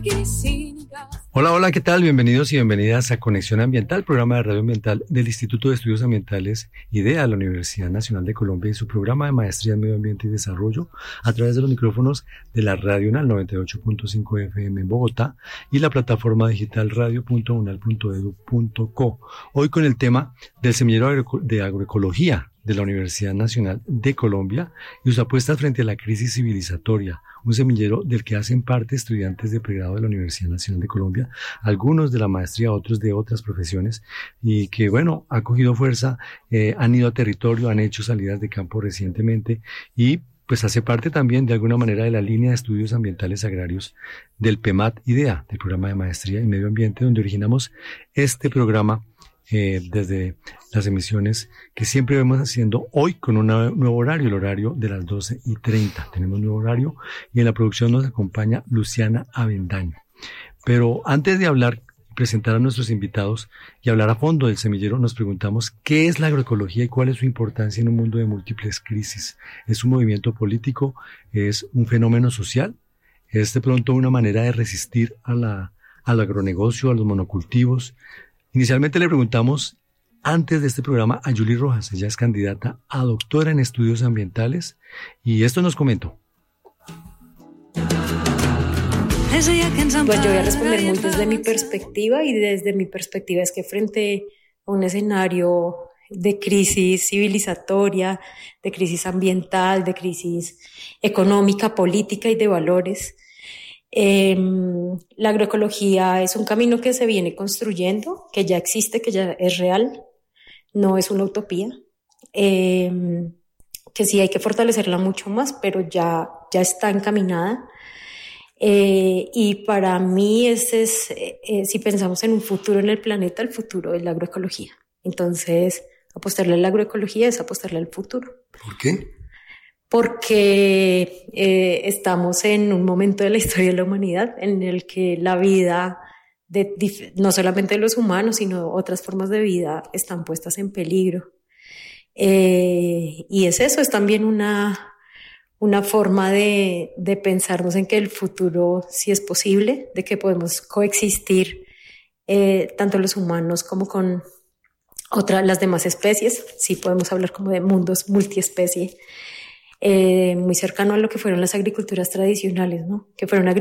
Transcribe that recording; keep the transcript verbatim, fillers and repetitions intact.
Hola, hola, ¿qué tal? Bienvenidos y bienvenidas a Conexión Ambiental, programa de radio ambiental del Instituto de Estudios Ambientales IDEA de la Universidad Nacional de Colombia y su programa de Maestría en Medio Ambiente y Desarrollo a través de los micrófonos de la Radio UNAL noventa y ocho punto cinco F M en Bogotá y la plataforma digital radio punto unal punto edu punto co. Hoy con el tema del semillero de agroecología de la Universidad Nacional de Colombia y sus apuestas frente a la crisis civilizatoria, un semillero del que hacen parte estudiantes de pregrado de la Universidad Nacional de Colombia, algunos de la maestría, otros de otras profesiones, y que, bueno, ha cogido fuerza, eh, han ido a territorio, han hecho salidas de campo recientemente y pues hace parte también de alguna manera de la línea de estudios ambientales agrarios del PEMAT IDEA, del programa de maestría en medio ambiente, donde originamos este programa Eh, desde las emisiones que siempre vemos haciendo hoy con un nuevo horario, el horario de las doce y treinta. Tenemos un nuevo horario y en la producción nos acompaña Luciana Avendaño. Pero antes de hablar, presentar a nuestros invitados y hablar a fondo del semillero, nos preguntamos qué es la agroecología y cuál es su importancia en un mundo de múltiples crisis. ¿Es un movimiento político? ¿Es un fenómeno social? ¿Es de pronto una manera de resistir a la, al agronegocio, a los monocultivos? Inicialmente le preguntamos, antes de este programa, a Julie Rojas. Ella es candidata a doctora en estudios ambientales y esto nos comentó. Pues yo voy a responder muy desde mi perspectiva y desde mi perspectiva es que frente a un escenario de crisis civilizatoria, de crisis ambiental, de crisis económica, política y de valores, Eh, la agroecología es un camino que se viene construyendo, que ya existe, que ya es real, no es una utopía, eh, que sí hay que fortalecerla mucho más, pero ya, ya está encaminada. Eh, y para mí ese es, eh, si pensamos en un futuro en el planeta, el futuro es la agroecología. Entonces, apostarle a la agroecología es apostarle al futuro. ¿Por qué? Porque eh, estamos en un momento de la historia de la humanidad en el que la vida, de, no solamente de los humanos, sino otras formas de vida están puestas en peligro. Eh, y es eso, es también una, una forma de, de pensarnos en que el futuro sí es posible, de que podemos coexistir eh, tanto los humanos como con otras, las demás especies. Sí podemos hablar como de mundos multiespecie. Eh, muy cercano a lo que fueron las agriculturas tradicionales, ¿no? Que fueron